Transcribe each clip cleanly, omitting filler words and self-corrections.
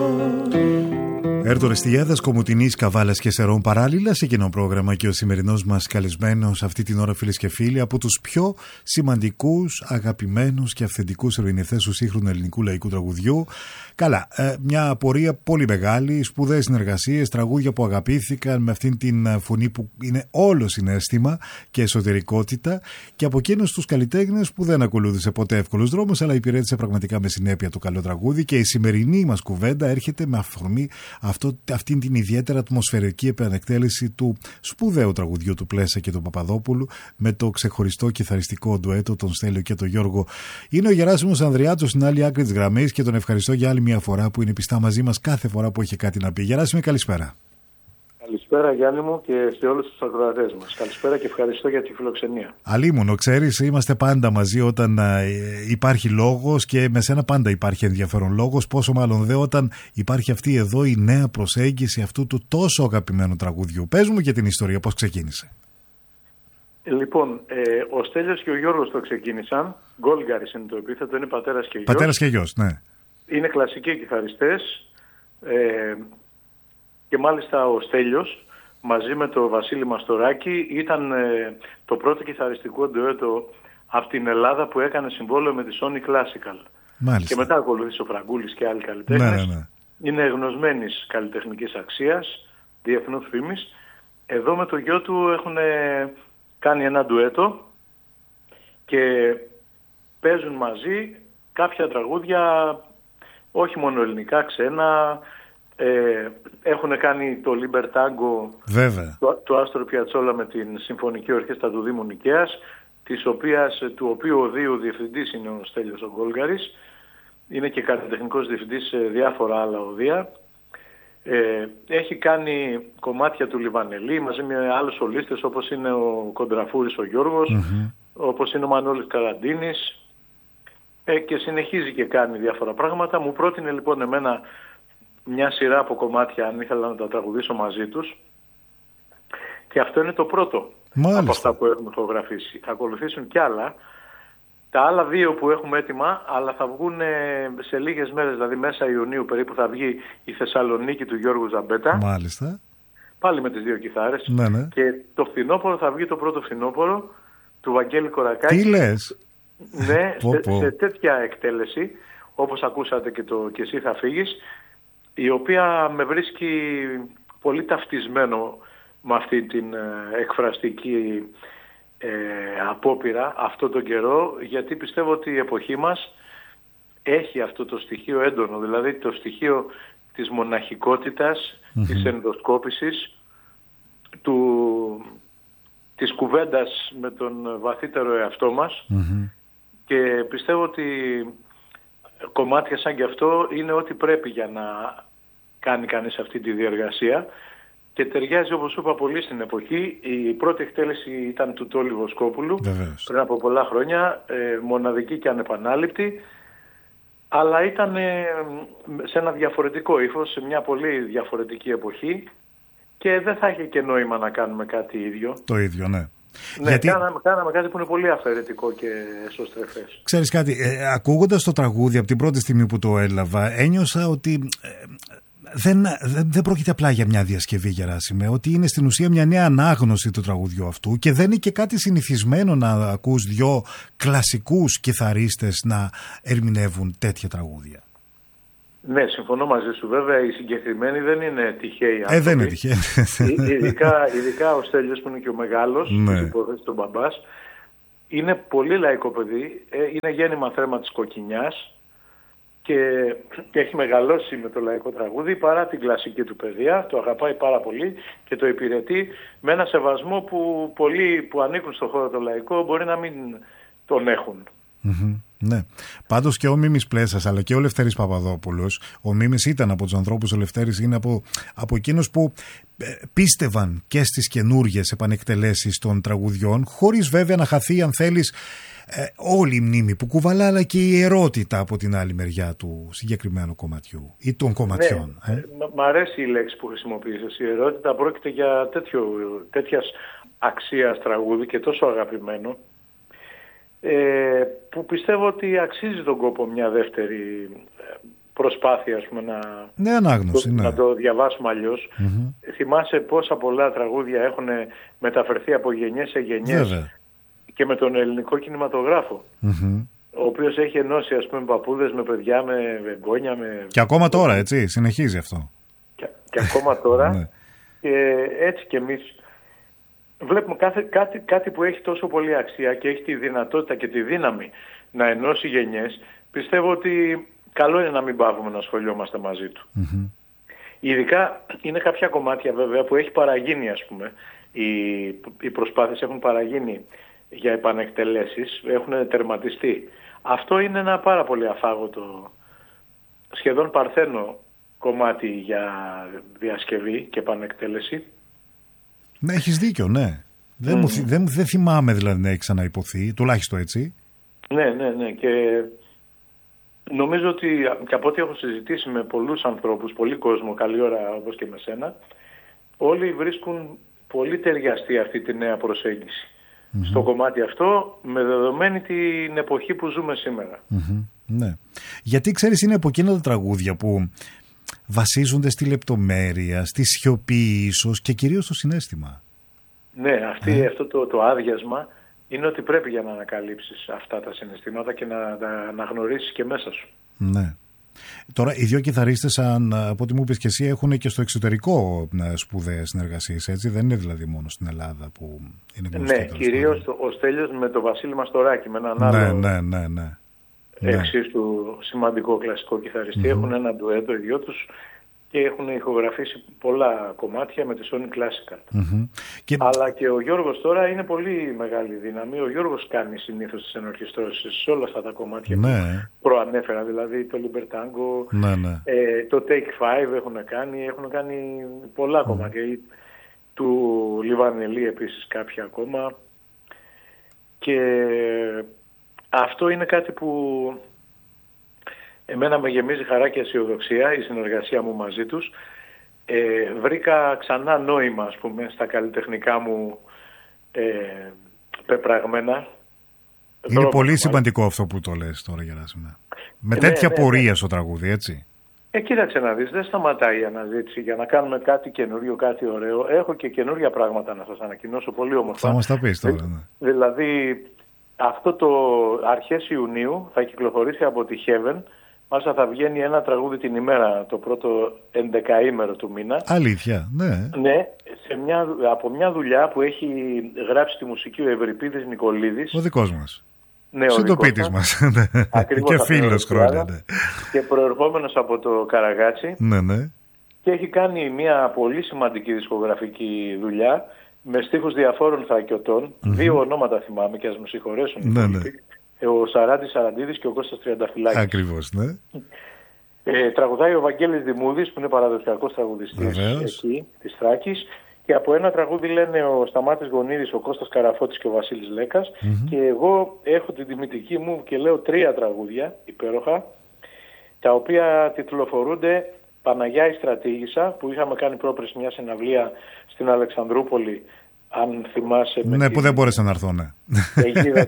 Ερτορεστιάδας, Κομουτινής, Καβάλας και Σερών παράλληλα σε κοινό πρόγραμμα και ο σημερινός μας καλεσμένος αυτή την ώρα, φίλες και φίλοι, από τους πιο σημαντικούς, αγαπημένους και αυθεντικούς ερμηνευτές του σύγχρονου ελληνικού λαϊκού τραγουδιού. Καλά, μια πορεία πολύ μεγάλη, σπουδαίες συνεργασίες, τραγούδια που αγαπήθηκαν με αυτήν την φωνή που είναι όλο συναίσθημα και εσωτερικότητα, και από εκείνους τους καλλιτέχνες που δεν ακολούθησε ποτέ εύκολους δρόμους, αλλά υπηρέτησε πραγματικά με συνέπεια το καλό τραγούδι. Και η σημερινή μας κουβέντα έρχεται με αφορμή αυτήν την ιδιαίτερα ατμοσφαιρική επανεκτέλεση του σπουδαίου τραγουδιού του Πλέσα και του Παπαδόπουλου με το ξεχωριστό κιθαριστικό ντουέτο τον Στέλιο και τον Γιώργο. Είναι ο Γεράσιμος Ανδριάτσος στην άλλη άκρη της γραμμής και τον ευχαριστώ για άλλη μια φορά που είναι πιστά μαζί μας κάθε φορά που έχει κάτι να πει. Γεράσιμε, καλησπέρα. Καλησπέρα Γιάννη μου και σε όλους τους ακροατές μας. Καλησπέρα και ευχαριστώ για τη φιλοξενία. Αλίμονο, ξέρεις, είμαστε πάντα μαζί όταν υπάρχει λόγος και με σένα πάντα υπάρχει ενδιαφέρον λόγος, πόσο μάλλον δε όταν υπάρχει αυτή εδώ η νέα προσέγγιση αυτού του τόσο αγαπημένου τραγουδιού. Πες μου και την ιστορία, πώς ξεκίνησε. Λοιπόν, ο Στέλιος και ο Γιώργος το ξεκίνησαν. Γκόλγαρης είναι το επίθετο, είναι πατέρας και γιος. Πατέρας και γιος, ναι. Είναι κλασικοί κιθαριστές. Και μάλιστα ο Στέλιος μαζί με τον Βασίλη Μαστοράκη ήταν το πρώτο κιθαριστικό ντουέτο από την Ελλάδα που έκανε συμβόλαιο με τη Sony Classical. Μάλιστα. Και μετά ακολούθησε ο Φραγκούλης και άλλοι καλλιτέχνες. Ναι. Είναι γνωσμένης καλλιτεχνικής αξίας, διεθνούς φήμης. Εδώ με το γιο του έχουν κάνει ένα ντουέτο και παίζουν μαζί κάποια τραγούδια, όχι μόνο ελληνικά, ξένα. Έχουν κάνει το Libertango του Άστρο Πιατσόλα με την Συμφωνική Ορχήστρα του Δήμου Νικαίας, του οποίου ο διευθυντής είναι ο Στέλιος ο Γκόλγαρης. Είναι και καλλιτεχνικός διευθυντής σε διάφορα άλλα οδεία. Έχει κάνει κομμάτια του Λιβανελή μαζί με άλλους σολίστες όπως είναι ο Κοντραφούρης ο Γιώργος, όπως είναι ο Μανώλης Καραντίνης, και συνεχίζει και κάνει διάφορα πράγματα. Μου πρότεινε λοιπόν εμένα μια σειρά από κομμάτια αν ήθελα να τα τραγουδήσω μαζί τους, και αυτό είναι το πρώτο. Μάλιστα. Από αυτά που έχουμε ηχογραφήσει. Θα ακολουθήσουν κι άλλα. Τα άλλα δύο που έχουμε έτοιμα, αλλά θα βγουν σε λίγες μέρες, δηλαδή μέσα Ιουνίου περίπου, θα βγει η Θεσσαλονίκη του Γιώργου Ζαμπέτα. Μάλιστα. Πάλι με τις δύο κιθάρες. Ναι. Και το φθινόπωρο θα βγει το πρώτο φθινόπωρο του Βαγγέλη Κορακάκη. Τι λες? Ναι, σε τέτοια εκτέλεση, όπως ακούσατε και εσύ θα φύγεις, η οποία με βρίσκει πολύ ταυτισμένο με αυτή την εκφραστική απόπειρα αυτό τον καιρό, γιατί πιστεύω ότι η εποχή μας έχει αυτό το στοιχείο έντονο, δηλαδή το στοιχείο της μοναχικότητας, της ενδοσκόπησης, της κουβέντας με τον βαθύτερο εαυτό μας, και πιστεύω ότι κομμάτια σαν και αυτό είναι ό,τι πρέπει για να κάνει κανείς αυτή τη διεργασία, και ταιριάζει, όπως είπα, πολύ στην εποχή. Η πρώτη εκτέλεση ήταν του Τόλι Βοσκόπουλου πριν από πολλά χρόνια, μοναδική και ανεπανάληπτη, αλλά ήταν σε ένα διαφορετικό ύφος, σε μια πολύ διαφορετική εποχή, και δεν θα είχε και νόημα να κάνουμε κάτι ίδιο. Το ίδιο, ναι. Ναι, γιατί κάναμε κάτι που είναι πολύ αφαιρετικό και εσωστρεφές. Ξέρεις κάτι, ακούγοντας το τραγούδι από την πρώτη στιγμή που το έλαβα, ένιωσα ότι δεν πρόκειται απλά για μια διασκευή, Γεράσιμε, ότι είναι στην ουσία μια νέα ανάγνωση του τραγουδιού αυτού, και δεν είναι και κάτι συνηθισμένο να ακούς δυο κλασικούς κιθαρίστες να ερμηνεύουν τέτοια τραγούδια. Ναι, συμφωνώ μαζί σου. Βέβαια η συγκεκριμένη δεν είναι τυχαία. Δεν είναι τυχαία. Ειδικά ο Στέλιος που είναι και ο μεγάλος, που υποθέσει τον μπαμπάς, είναι πολύ λαϊκό παιδί, είναι γέννημα θρέμα της Κοκκινιάς και έχει μεγαλώσει με το λαϊκό τραγούδι παρά την κλασική του παιδεία, το αγαπάει πάρα πολύ και το υπηρετεί με ένα σεβασμό που πολλοί που ανήκουν στο χώρο το λαϊκό μπορεί να μην τον έχουν. Ναι. Πάντως και ο Μίμης Πλέσας αλλά και ο Λευτέρης Παπαδόπουλος, ο Μίμης ήταν από τους ανθρώπους, ο Λευτέρης είναι από εκείνους που πίστευαν και στις καινούργιες επανεκτελέσεις των τραγουδιών, χωρίς βέβαια να χαθεί, αν θέλεις, όλη η μνήμη που κουβαλά, αλλά και η ιερότητα από την άλλη μεριά του συγκεκριμένου κομματιού ή των κομματιών. Ναι, μ' αρέσει η λέξη που χρησιμοποιήσεις, η ιερότητα. Πρόκειται για τέτοιας αξίας τραγούδι και τόσο αγαπημένο, που πιστεύω ότι αξίζει τον κόπο μια δεύτερη προσπάθεια, ας πούμε, να το διαβάσουμε αλλιώς. Θυμάσαι πόσα πολλά τραγούδια έχουν μεταφερθεί από γενιές σε γενιές και με τον ελληνικό κινηματογράφο, ο οποίος έχει ενώσει, ας πούμε, παππούδες με παιδιά, με εγγόνια. Και ακόμα τώρα, έτσι, συνεχίζει αυτό. Και ακόμα τώρα. Και έτσι κι εμείς βλέπουμε κάτι που έχει τόσο πολύ αξία και έχει τη δυνατότητα και τη δύναμη να ενώσει γενιές. Πιστεύω ότι καλό είναι να μην πάβουμε να ασχολιόμαστε μαζί του. Ειδικά είναι κάποια κομμάτια βέβαια που έχει παραγίνει, ας πούμε. Οι προσπάθειες έχουν παραγίνει για επανεκτελέσεις, έχουν τερματιστεί. Αυτό είναι ένα πάρα πολύ αφάγωτο, σχεδόν παρθένο κομμάτι για διασκευή και επανεκτέλεση. Ναι, έχεις δίκιο, ναι. Δεν θυμάμαι δηλαδή να έχει ξαναϋποθεί, τουλάχιστον έτσι. Ναι. Και νομίζω ότι και από ό,τι έχω συζητήσει με πολλούς ανθρώπους, πολύ κόσμο, καλή ώρα όπως και με σένα, όλοι βρίσκουν πολύ ταιριαστή αυτή τη νέα προσέγγιση στο κομμάτι αυτό, με δεδομένη την εποχή που ζούμε σήμερα. Ναι. Γιατί ξέρεις, είναι από εκείνα τα τραγούδια που βασίζονται στη λεπτομέρεια, στη σιωπή ίσως και κυρίως στο συναίσθημα. Ναι, αυτό το άδειασμα είναι ότι πρέπει για να ανακαλύψεις αυτά τα συναισθήματα και να τα αναγνωρίσεις και μέσα σου. Ναι. Τώρα, οι δύο κιθαρίστες, από ό,τι μου είπες και εσύ, έχουν και στο εξωτερικό σπουδαίες συνεργασίες, έτσι. Δεν είναι δηλαδή μόνο στην Ελλάδα που είναι γνωστό. Ναι, κυρίως ο Στέλιος με τον Βασίλη Μαστοράκη, με έναν άλλο εξίσου σημαντικό κλασικό κιθαριστή. Έχουν ένα ντουέτο οι δυο τους και έχουν ηχογραφήσει πολλά κομμάτια με τη Sony Classical. Αλλά και ο Γιώργος τώρα είναι πολύ μεγάλη δύναμη. Ο Γιώργος κάνει συνήθως τις ενορχιστρώσεις σε όλα αυτά τα κομμάτια που προανέφερα, δηλαδή το Libertango, το Take 5 έχουν κάνει πολλά κομμάτια. Του Λιβανελή επίσης κάποια ακόμα. Και αυτό είναι κάτι που εμένα με γεμίζει χαρά και αισιοδοξία, η συνεργασία μου μαζί τους. Βρήκα ξανά νόημα, ας πούμε, στα καλλιτεχνικά μου πεπραγμένα. Είναι πολύ σημαντικό αυτό που το λες τώρα, Γεράσιμε. Με τέτοια πορεία στο τραγούδι, έτσι. Κοίταξε να δεις, δεν σταματάει η αναζήτηση για να κάνουμε κάτι καινούριο, κάτι ωραίο. Έχω και καινούρια πράγματα να σας ανακοινώσω, πολύ όμορφα. Θα μας τα πεις τώρα, ναι. Δηλαδή, αυτό το αρχές Ιουνίου θα κυκλοφορήσει από τη Heaven. Μάλιστα θα βγαίνει ένα τραγούδι την ημέρα, το πρώτο 11ήμερο του μήνα. Αλήθεια, ναι. Ναι, από μια δουλειά που έχει γράψει τη μουσική ο Ευρυπίδης Νικολίδης. Ο δικός μας. Ναι, συντοπίτης μας. Και φίλος χρόνια. Ναι. Και προερχόμενος από το Καραγάτσι. Ναι. Και έχει κάνει μια πολύ σημαντική δισκογραφική δουλειά με στίχους διαφόρων θρακιωτών. Δύο ονόματα θυμάμαι και ας μου συγχωρέσουν. Ναι. Ο Σαράντης Σαραντίδης και ο Κώστας Τριανταφυλάκης. Ακριβώς, ναι. Τραγουδάει ο Βαγγέλης Δημούδης που είναι παραδοσιακός τραγουδιστής εκεί της Θράκης. Και από ένα τραγούδι λένε ο Σταμάτης Γονίδης, ο Κώστας Καραφώτης και ο Βασίλης Λέκας. Και εγώ έχω την τιμητική μου και λέω 3 τραγούδια υπέροχα, τα οποία τιτλοφορούνται Παναγιά η Στρατήγισσα, που είχαμε κάνει πρόπερση μια συναυλία στην Αλεξανδρούπολη, αν θυμάσαι. Ναι, που δεν μπόρεσα να έρθω, ναι. Αιγίδα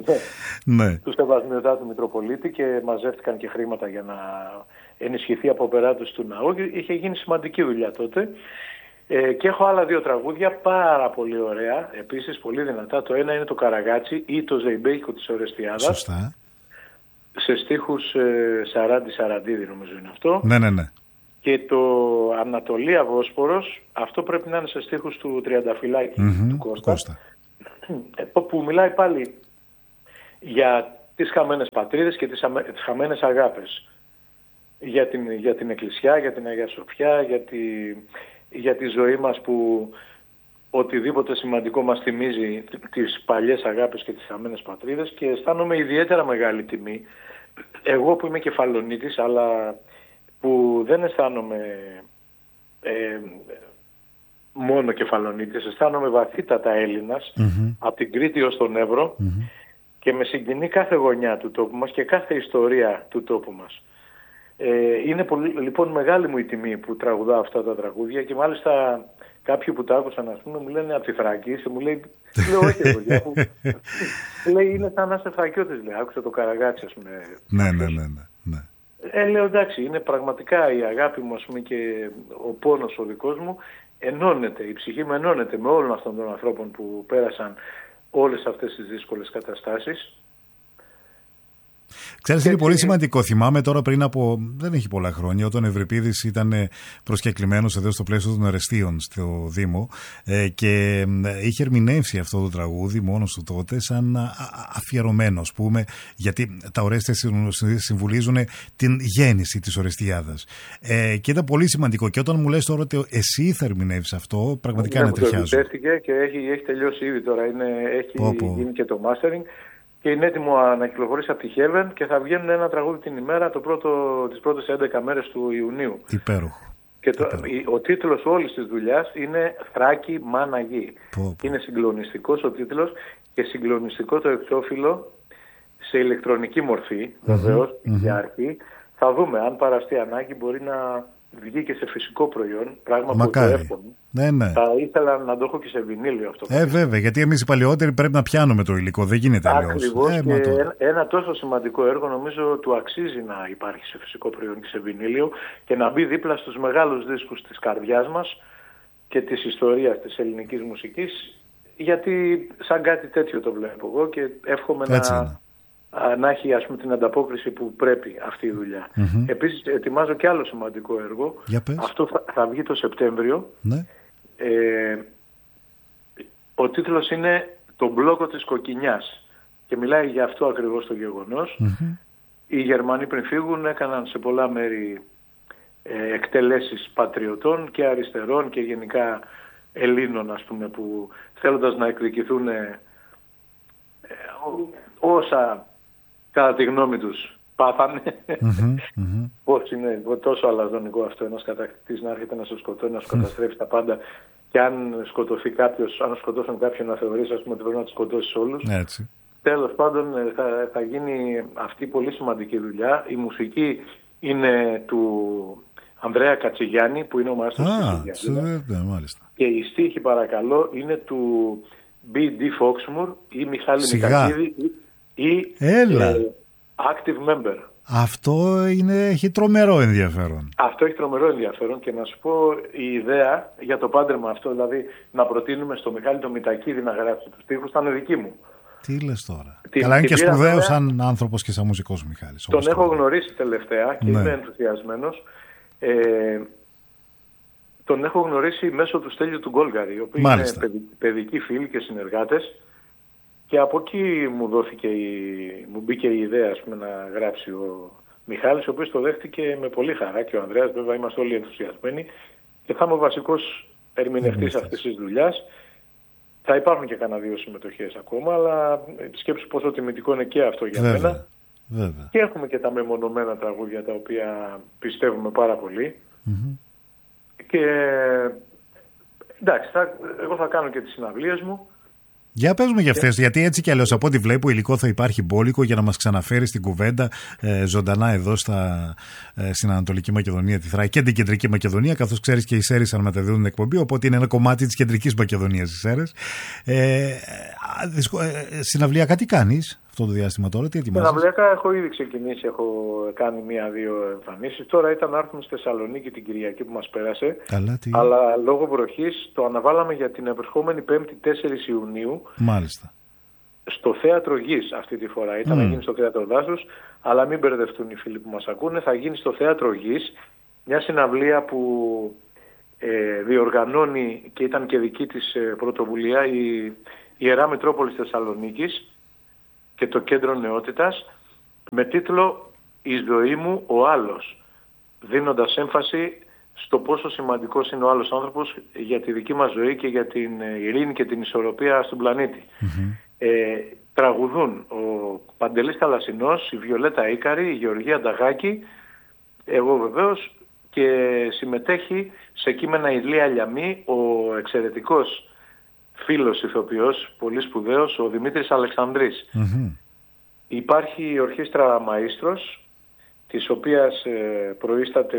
του Σεβασμιωτάτου Μητροπολίτη και μαζεύτηκαν και χρήματα για να ενισχυθεί από περάτωση του ναού. Είχε γίνει σημαντική δουλειά τότε. Και έχω άλλα 2 τραγούδια πάρα πολύ ωραία, επίσης πολύ δυνατά. Το ένα είναι το Καραγάτσι ή το Ζεϊμπέικο της Ορεστιάδας. Σωστά. Σε στίχους Σαράντη Σαραντίδη νομίζω είναι αυτό. Ναι. Και το Ανατολία Βόσπορος, αυτό πρέπει να είναι σε στίχους του Τριανταφυλάκη, του Κώστα. Που μιλάει πάλι για τις χαμένες πατρίδες και τις χαμένες αγάπες. Για την Εκκλησιά, για την Αγία Σοφιά, για τη ζωή μας που οτιδήποτε σημαντικό μας θυμίζει τις παλιές αγάπες και τις χαμένες πατρίδες, και αισθάνομαι ιδιαίτερα μεγάλη τιμή, εγώ που είμαι Κεφαλονίτης, αλλά που δεν αισθάνομαι μόνο Κεφαλονίτης, αισθάνομαι βαθύτατα Έλληνας, από την Κρήτη ως τον Εύρο, και με συγκινεί κάθε γωνιά του τόπου μας και κάθε ιστορία του τόπου μας. Είναι λοιπόν μεγάλη μου η τιμή που τραγουδάω αυτά τα τραγούδια, και μάλιστα κάποιοι που τα άκουσαν, ας πούμε, μου λένε από τη Θράκη, μου λέει, λέω όχι παιδιά, λέει είναι σαν να είσαι Θρακιώτης, λέει, άκουσα το Καραγάτσι, ας πούμε. Ναι. Λέω εντάξει, είναι πραγματικά η αγάπη μου, ας πούμε, και ο πόνος ο δικός μου ενώνεται, η ψυχή μου ενώνεται με όλων αυτών των ανθρώπων που πέρασαν όλες αυτές τις δύσκολες καταστάσεις. Ξέρεις, είναι πολύ σημαντικό. Θυμάμαι τώρα πριν από δεν έχει πολλά χρόνια, όταν ο Ευρυπίδης ήταν προσκεκλημένος εδώ στο πλαίσιο των Αρεστίων στο Δήμο και είχε ερμηνεύσει αυτό το τραγούδι μόνος του τότε σαν αφιερωμένο, ας πούμε, γιατί τα Ορέστια συμβολίζουν την γέννηση της Ορεστιάδας. Και ήταν πολύ σημαντικό. Και όταν μου λες τώρα ότι εσύ θα ερμηνεύσεις αυτό, πραγματικά είναι ταιριάζω. Και έχει τελειώσει ήδη τώρα. Έχει γίνει και το mastering. Και είναι έτοιμο να κυκλοφορήσει από τη Heaven και θα βγαίνουν ένα τραγούδι την ημέρα τις πρώτες 11 μέρες του Ιουνίου. Υπέροχο. Και ο τίτλος όλης της δουλειάς είναι «Θράκη Μάνα Γη». Είναι συγκλονιστικός ο τίτλος και συγκλονιστικό το εξώφυλλο σε ηλεκτρονική μορφή, βεβαίως, για αρχή. Θα δούμε, αν παραστεί ανάγκη μπορεί να βγει και σε φυσικό προϊόν, πράγμα που το εύχομαι. Ναι. Θα ήθελα να το έχω και σε βινίλιο αυτό. Βέβαια, γιατί εμείς οι παλαιότεροι πρέπει να πιάνουμε το υλικό, δεν γίνεται αλλιώς. Ακριβώς, και ένα τόσο σημαντικό έργο νομίζω του αξίζει να υπάρχει σε φυσικό προϊόν και σε βινίλιο και να μπει δίπλα στους μεγάλους δίσκους της καρδιάς μας και της ιστορίας της ελληνικής μουσικής, γιατί σαν κάτι τέτοιο το βλέπω εγώ και εύχομαι να έχει, ας πούμε, την ανταπόκριση που πρέπει αυτή η δουλειά. Επίσης ετοιμάζω και άλλο σημαντικό έργο. Αυτό θα βγει το Σεπτέμβριο. Ναι. Ο τίτλος είναι «Το μπλόκο της Κοκκινιάς» και μιλάει για αυτό ακριβώς το γεγονός. Οι Γερμανοί πριν φύγουν έκαναν σε πολλά μέρη εκτελέσεις πατριωτών και αριστερών και γενικά Ελλήνων, ας πούμε, που θέλοντας να εκδικηθούν όσα κατά τη γνώμη τους πάθανε. Πώς είναι τόσο αλαζονικό αυτό, ένας κατακτητής να έρχεται να σε σκοτώνει, να σου καταστρέφει τα πάντα, και αν σκοτωθεί κάποιος, αν σκοτώσουν κάποιον, να θεωρείς, ας πούμε, ότι πρέπει να τους σκοτώσεις όλους. Έτσι. Τέλος πάντων θα γίνει αυτή πολύ σημαντική δουλειά. Η μουσική είναι του Ανδρέα Κατσιγιάννη, που είναι ο μαέστρος της Ινδιάς. Μάλιστα. Και η στίχη, παρακαλώ, είναι του B.D. Foxmoor ή Μιχάλη Μικακίδη ή active member. Αυτό έχει τρομερό ενδιαφέρον. Αυτό έχει τρομερό ενδιαφέρον και να σου πω, η ιδέα για το πάντρεμα αυτό, δηλαδή να προτείνουμε στο Μιχάλη το Μητακίδη να γράψει τους στίχους, ήταν δική μου. Τι λες τώρα. Καλά, είναι και σπουδαίος σαν άνθρωπος και σαν μουσικός ο Μιχάλης. Τον έχω γνωρίσει τελευταία και είμαι ενθουσιασμένος. Τον έχω γνωρίσει μέσω του Στέλιου του Γκόλγαρη, οι οποίοι είναι παιδικοί φίλοι και συνεργάτες, και από εκεί μου μπήκε η ιδέα, ας πούμε, να γράψει ο Μιχάλης, ο οποίος το δέχτηκε με πολύ χαρά, και ο Ανδρέας, βέβαια, είμαστε όλοι ενθουσιασμένοι και θα είμαι ο βασικός ερμηνευτής αυτής της δουλειάς. Θα υπάρχουν και κανένα 2 συμμετοχές ακόμα, αλλά σκέψου πόσο τιμητικό είναι και αυτό για μένα. Βέβαια. Και έχουμε και τα μεμονωμένα τραγούδια, τα οποία πιστεύουμε πάρα πολύ. Και εντάξει, εγώ θα κάνω και τις συναυλίες μου. Για πες μου για αυτές, γιατί έτσι κι αλλιώς από ό,τι βλέπω υλικό θα υπάρχει μπόλικο για να μας ξαναφέρει στην κουβέντα ζωντανά εδώ στην Ανατολική Μακεδονία, τη Θράκη και την Κεντρική Μακεδονία, καθώς ξέρεις και οι Σέρρες αναμεταδίδουν εκπομπή, οπότε είναι ένα κομμάτι της Κεντρικής Μακεδονίας οι Σέρρες. Συναυλιακά τι κάνεις αυτό το διάστημα τώρα, τι ετοιμάζεις? Συναυλιακά έχω ήδη ξεκινήσει, έχω κάνει 1-2 εμφανίσεις. Τώρα ήταν να έρθουμε στη Θεσσαλονίκη την Κυριακή που μας πέρασε. Αλλά λόγω βροχής το αναβάλαμε για την επερχόμενη 5η 4 Ιουνίου. Μάλιστα. Στο Θέατρο Γης αυτή τη φορά. Ήταν να γίνει στο Θέατρο Δάσους, αλλά μην μπερδευτούν οι φίλοι που μας ακούνε. Θα γίνει στο Θέατρο Γης μια συναυλία που διοργανώνει και ήταν και δική της πρωτοβουλία η Ιερά Μητρόπολης Θεσσαλονίκης και το Κέντρο Νεότητας, με τίτλο «Η ζωή μου ο άλλος», δίνοντας έμφαση στο πόσο σημαντικός είναι ο άλλος άνθρωπος για τη δική μας ζωή και για την ειρήνη και την ισορροπία στον πλανήτη. Τραγουδούν ο Παντελής Θαλασσινός, η Βιολέτα Ίκαρη, η Γεωργία Νταγάκη, εγώ βεβαίως, και συμμετέχει σε κείμενα η Λία Λιαμή, ο εξαιρετικός φίλος ηθοποιός, πολύ σπουδαίος, ο Δημήτρης Αλεξανδρής. Υπάρχει η Ορχήστρα Μαΐστρος, της οποίας προείσταται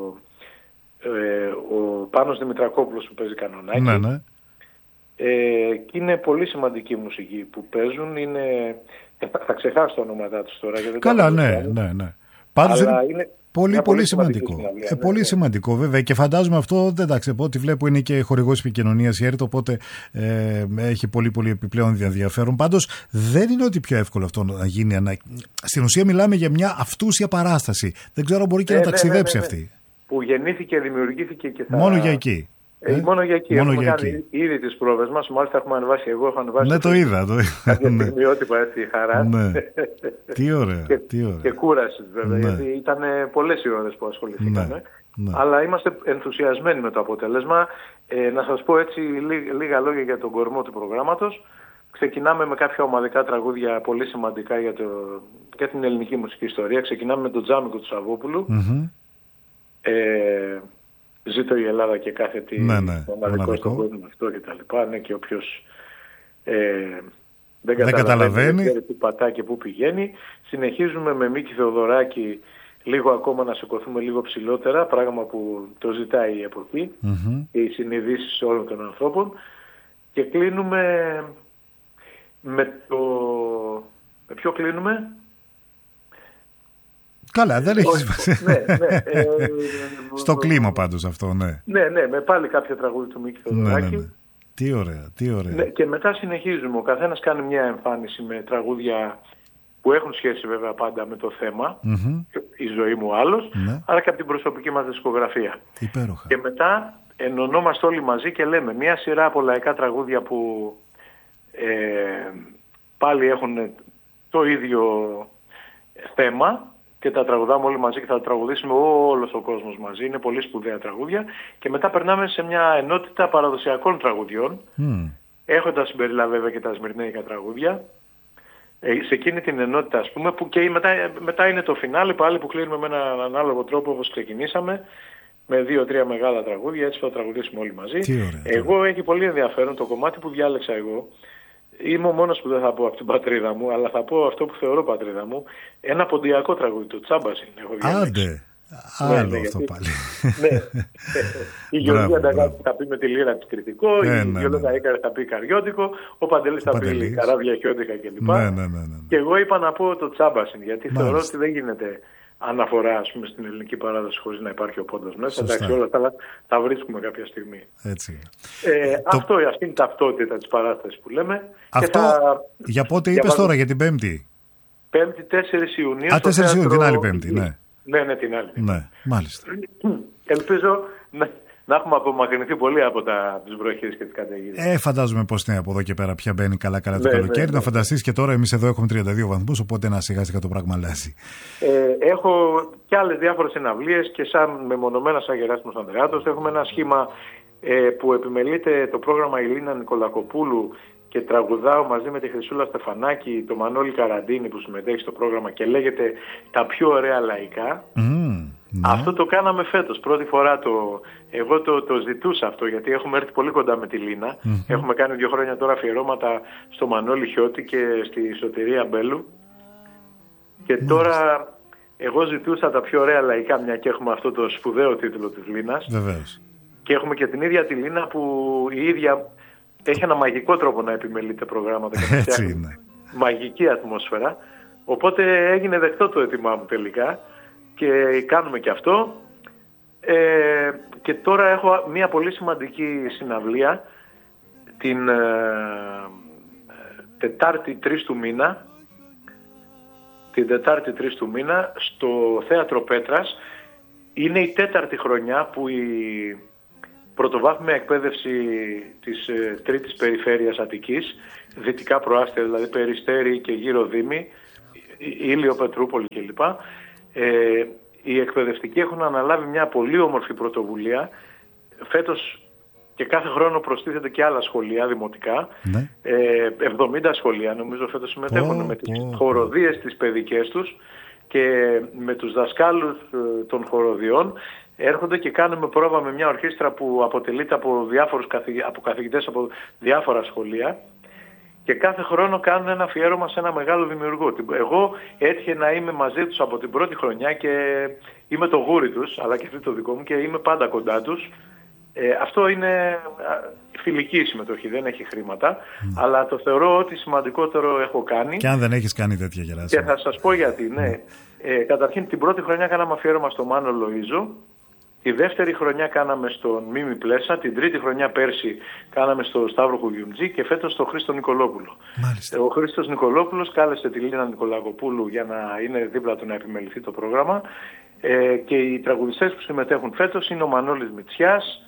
ο Πάνος Δημητρακόπουλος που παίζει κανονάκι. Και είναι πολύ σημαντική μουσική που παίζουν. Θα ξεχάσω τα ονόματά τους τώρα. Καλά, ναι. Πάντως είναι πολύ σημαντικό. Πολύ σημαντικό βέβαια, και φαντάζομαι αυτό, εντάξει, από ό,τι βλέπω είναι και χορηγός επικοινωνίας η ΕΡΤ, οπότε έχει πολύ επιπλέον ενδιαφέρον. Πάντως δεν είναι ότι πιο εύκολο αυτό να γίνει. Στην ουσία μιλάμε για μια αυτούσια παράσταση. Δεν ξέρω αν μπορεί και να ταξιδέψει αυτή. Που γεννήθηκε, δημιουργήθηκε και θα... Μόνο για εκεί. Μόνο για εκεί. Έχουμε κάνει ήδη τις πρόβες μας. Μάλιστα έχουμε ανεβάσει, εγώ έχω ανεβάσει. Ναι, το είδα. Κάποια στιγμιότυπα, έτσι, χαρά. Ναι. Τι ωραία. Και κούραση βέβαια, γιατί ήταν πολλές οι ώρες που ασχοληθήκαμε. Ναι. Αλλά είμαστε ενθουσιασμένοι με το αποτέλεσμα. Να σας πω έτσι λίγα λόγια για τον κορμό του προγράμματος. Ξεκινάμε με κάποια ομαδικά τραγούδια πολύ σημαντικά για την ελληνική μουσική ιστορία. Ξεκινάμε με τον Τζάμικο του Σαββόπουλου. Ζήτω η Ελλάδα και κάθε τι μοναδικό στον κόσμο αυτό και τα λοιπά. Ναι, και όποιος δεν καταλαβαίνει που πατά και που πηγαίνει. Συνεχίζουμε με Μίκη Θεοδωράκη, λίγο ακόμα να σηκωθούμε λίγο ψηλότερα, πράγμα που το ζητάει η εποχή και οι συνειδήσεις όλων των ανθρώπων. Και κλείνουμε με ποιο κλείνουμε? Καλά, δεν έχει σημασία. Στο κλίμα πάντως αυτό, ναι. Ναι, με πάλι κάποια τραγούδια του Μίκη Θεοδωράκη. Ναι. Τι ωραία. Ναι, και μετά συνεχίζουμε. Ο καθένας κάνει μια εμφάνιση με τραγούδια που έχουν σχέση βέβαια πάντα με το θέμα, η ζωή μου άλλος, αλλά και από την προσωπική μας δισκογραφία. Υπέροχα. Και μετά ενωνόμαστε όλοι μαζί και λέμε μια σειρά από λαϊκά τραγούδια που πάλι έχουν το ίδιο θέμα και τα τραγουδάμε όλοι μαζί και θα τα τραγουδήσουμε όλος ο κόσμος μαζί. Είναι πολύ σπουδαία τραγούδια. Και μετά περνάμε σε μια ενότητα παραδοσιακών τραγουδιών, έχοντας συμπεριλάβει βέβαια και τα σμυρνέικα τραγούδια. Σε εκείνη την ενότητα, ας πούμε, που και μετά είναι το φινάλε πάλι που κλείνουμε με έναν ανάλογο τρόπο όπως ξεκινήσαμε, με 2-3 μεγάλα τραγούδια, έτσι θα τα τραγουδήσουμε όλοι μαζί. Εγώ έχει πολύ ενδιαφέρον το κομμάτι που διάλεξα εγώ. Είμαι ο μόνος που δεν θα πω από την πατρίδα μου, αλλά θα πω αυτό που θεωρώ πατρίδα μου. Ένα ποντιακό τραγούδι, το Τσάμπας είναι. Άντε, άλλο αυτό πάλι. Ναι. Η Γεωργία Νταγκάκη θα πει με τη λύρα της κριτικό, η Γιολέτα Ίκαρη θα πει καριώτικο, ο Παντελής θα πει καράβια χιόντικα κλπ. Και εγώ είπα να πω το Τσάμπας, γιατί θεωρώ ότι δεν γίνεται αναφορά, ας πούμε, στην ελληνική παράδοση χωρίς να υπάρχει ο πόντος μέσα. Εντάξει, όλα αυτά τα βρίσκουμε κάποια στιγμή. Έτσι. Αυτή είναι η ταυτότητα της παράστασης που λέμε. Αυτό για πότε είπες τώρα, για την Πέμπτη? Πέμπτη 4 Ιουνίου. 4 Ιουνίου, την άλλη Πέμπτη, ναι. Ναι, την άλλη. Ναι, μάλιστα. Ελπίζω να έχουμε απομακρυνθεί πολύ από τις βροχές και τις καταιγίδες. Φαντάζομαι πως είναι από εδώ και πέρα πια μπαίνει καλά το καλοκαίρι. Να φανταστείς και τώρα εμείς εδώ έχουμε 32 βαθμούς, οπότε ένα σιγά σιγά το πράγμα αλλάζει. Έχω και άλλες διάφορες συναυλίες και σαν μεμονωμένα σαν Γεράσιμος Ανδρεάτος. Έχουμε ένα σχήμα που επιμελείται το πρόγραμμα Ηλίνα Νικολακοπούλου και τραγουδάω μαζί με τη Χρυσούλα Στεφανάκη, το Μανώλη Καραντίνη που συμμετέχει στο πρόγραμμα και λέγεται «Τα πιο ωραία λαϊκά». Αυτό το κάναμε φέτος, πρώτη φορά εγώ το ζητούσα αυτό, γιατί έχουμε έρθει πολύ κοντά με τη Λίνα. Έχουμε κάνει 2 χρόνια τώρα αφιερώματα στο Μανώλη Χιώτη και στη Σωτηρία Μπέλου. Και τώρα εγώ ζητούσα τα πιο ωραία λαϊκά, μια και έχουμε αυτό το σπουδαίο τίτλο της Λίνας. Βεβαίως. Και έχουμε και την ίδια τη Λίνα που η ίδια έχει ένα μαγικό τρόπο να επιμελείται προγράμματα και να φτιάχνει μαγική ατμόσφαιρα. Οπότε έγινε δεκτό το αίτημά μου τελικά και κάνουμε και αυτό. Και τώρα έχω μια πολύ σημαντική συναυλία την Τετάρτη 3 του μήνα. Την Τετάρτη 3 του μήνα στο Θέατρο Πέτρας. Είναι η 4η χρονιά που η πρωτοβάθμια εκπαίδευση της 3ης Περιφέρειας Αττικής, δυτικά προάστια, δηλαδή Περιστέρι και γύρω Δήμη, Ήλιο, Πετρούπολη κλπ. Οι εκπαιδευτικοί έχουν αναλάβει μια πολύ όμορφη πρωτοβουλία. Φέτος και κάθε χρόνο προστίθεται και άλλα σχολεία δημοτικά. 70 σχολεία νομίζω φέτος συμμετέχουν με τις χοροδίες τις παιδικές τους και με τους δασκάλους των χοροδιών. Έρχονται και κάνουμε πρόβα με μια ορχήστρα που αποτελείται από από καθηγητές από διάφορα σχολεία και κάθε χρόνο κάνουν ένα αφιέρωμα σε ένα μεγάλο δημιουργό. Εγώ έτυχε να είμαι μαζί τους από την πρώτη χρονιά και είμαι το γούρι τους, αλλά και αυτό το δικό μου και είμαι πάντα κοντά τους. Αυτό είναι φιλική συμμετοχή, δεν έχει χρήματα, αλλά το θεωρώ ότι σημαντικότερο έχω κάνει. Και αν δεν έχεις κάνει τέτοια, Γεράσιμο. Και θα σας πω γιατί, ναι. Καταρχήν την πρώτη χρονιά κάναμε αφιέρωμα στο Μάνο Λοΐζο, τη δεύτερη χρονιά κάναμε στον Μίμη Πλέσα, την τρίτη χρονιά πέρσι κάναμε στο Σταύρο Κουγιουμτζή και φέτος στο Χρήστο Νικολόπουλο. Μάλιστα. Ο Χρήστος Νικολόπουλος κάλεσε τη Λίνα Νικολακοπούλου για να είναι δίπλα του να επιμεληθεί το πρόγραμμα, και οι τραγουδιστές που συμμετέχουν φέτος είναι ο Μανώλης Μητσιάς,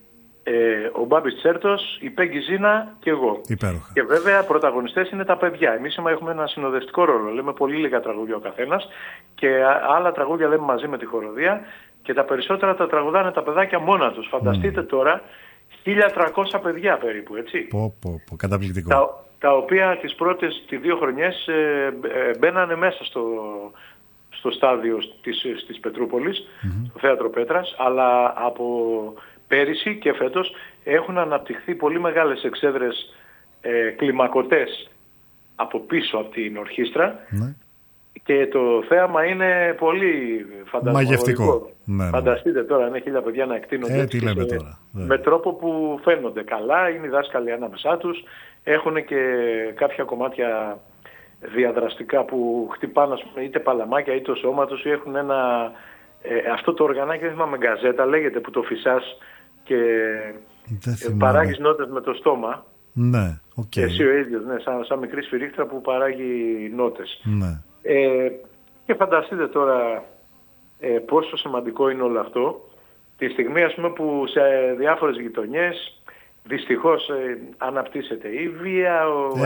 ο Μπάμπης Τσέρτος, η Πέγγι Ζήνα και εγώ. Υπέροχα. Και βέβαια πρωταγωνιστές είναι τα παιδιά. Εμείς έχουμε ένα συνοδευτικό ρόλο. Λέμε πολύ λίγα τραγούδια ο καθένας και άλλα τραγούδια λέμε μαζί με τη χοροδία και τα περισσότερα τα τραγουδάνε τα παιδάκια μόνα τους. Φανταστείτε τώρα 1.300 παιδιά περίπου, έτσι. Καταπληκτικό. Τα οποία τις πρώτες 2 χρονιές μπαίνανε μέσα στο στάδιο της Πετρούπολης, στο Θέατρο Πέτρας, αλλά από πέρυσι και φέτος έχουν αναπτυχθεί πολύ μεγάλες εξέδρες κλιμακωτές από πίσω από την ορχήστρα, και το θέαμα είναι πολύ φαντασμαγορικό. Φανταστείτε τώρα, είναι 1.000 παιδιά να εκτείνονται με τρόπο που φαίνονται καλά, είναι οι δάσκαλοι ανάμεσά τους, έχουν και κάποια κομμάτια διαδραστικά που χτυπάνε, ας πούμε, είτε παλαμάκια είτε το σώμα τους, ή έχουν αυτό το οργανάκι, δεν θυμάμαι, γκαζέτα λέγεται, που το φυσάς και παράγεις νότες με το στόμα. Ναι, okay. Εσύ ο ίδιος, ναι, σαν μικρή σφυρίχτρα που παράγει νότες. Ναι. Και φανταστείτε τώρα πόσο σημαντικό είναι όλο αυτό τη στιγμή, ας πούμε, που σε διάφορες γειτονιές δυστυχώς αναπτύσσεται η βία,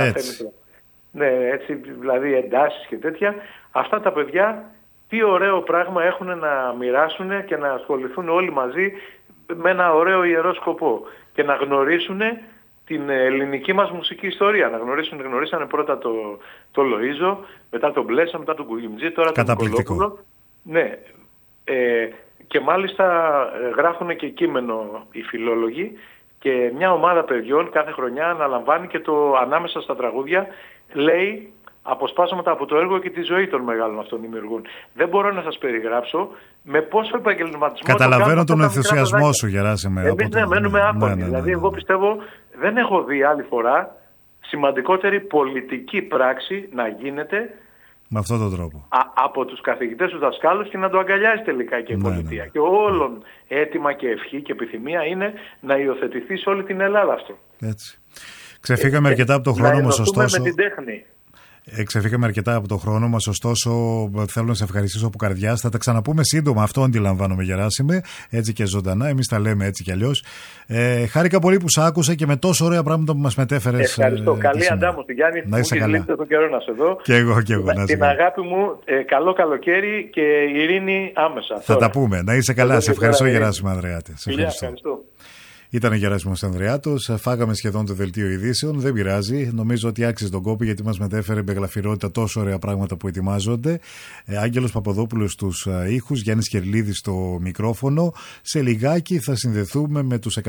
ναι, έτσι, δηλαδή εντάσεις και τέτοια. Αυτά τα παιδιά τι ωραίο πράγμα έχουν να μοιράσουν και να ασχοληθούν όλοι μαζί με ένα ωραίο ιερό σκοπό και να γνωρίσουν την ελληνική μας μουσική ιστορία. Να γνωρίσανε πρώτα το Λοΐζο, μετά τον Μπλέσα, μετά τον Κουγιουμτζή, τώρα τον Νικολόπουλο. Ναι, και μάλιστα γράφουν και κείμενο οι φιλόλογοι και μια ομάδα παιδιών κάθε χρονιά αναλαμβάνει και το ανάμεσα στα τραγούδια λέει αποσπάσματα από το έργο και τη ζωή των μεγάλων αυτών δημιουργούν. Δεν μπορώ να σας περιγράψω με πόσο επαγγελματισμό. Καταλαβαίνω τον ενθουσιασμό σου, Γεράσιμε. Εμείς ναι, μένουμε άπονοι. Δηλαδή, εγώ πιστεύω δεν έχω δει άλλη φορά σημαντικότερη πολιτική πράξη να γίνεται με αυτόν τον τρόπο από τους καθηγητές, τους δασκάλους, και να το αγκαλιάζει τελικά και η πολιτεία. Και όλων έτοιμα και ευχή και επιθυμία είναι να υιοθετηθεί σε όλη την Ελλάδα αυτό. Έτσι. Ξεφύγαμε αρκετά από τον χρόνο μας, ωστόσο. Με την τέχνη. Ξεφύγαμε αρκετά από τον χρόνο μας, ωστόσο θέλω να σε ευχαριστήσω από καρδιάς. Θα τα ξαναπούμε σύντομα, αυτό αντιλαμβάνομαι, Γεράσιμε, έτσι και ζωντανά. Εμείς τα λέμε έτσι κι αλλιώς. Χάρηκα πολύ που σ' άκουσα και με τόσο ωραία πράγματα που μας μετέφερες. Ευχαριστώ. Καλή αντάμωση, Γιάννη. Να είσαι καλά. Τον καιρό να σε δω. Και εγώ. Την αγάπη μου, καλό καλοκαίρι και ειρήνη άμεσα. Θα τα πούμε. Να είσαι καλά. Σε ευχαριστώ, Γεράσιμε Ανδρεάτη. Ευχαριστώ. Ήταν ο Γεράσιμος Ανδρεάτος. Φάγαμε σχεδόν το δελτίο ειδήσεων. Δεν πειράζει. Νομίζω ότι άξιζε τον κόπο, γιατί μας μετέφερε με γλαφυρότητα τόσο ωραία πράγματα που ετοιμάζονται. Άγγελος Παπαδόπουλος στους ήχους, Γιάννης Κερλίδης στο μικρόφωνο. Σε λιγάκι θα συνδεθούμε με τους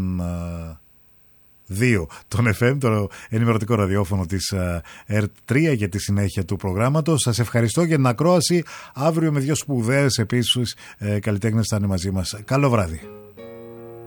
102 των FM, το ενημερωτικό ραδιόφωνο της ΕΡΤ3, για τη συνέχεια του προγράμματος. Σας ευχαριστώ για την ακρόαση. Αύριο με 2 σπουδαίες επίσης καλλιτέχνες θα είναι μαζί μας. Καλό βράδυ.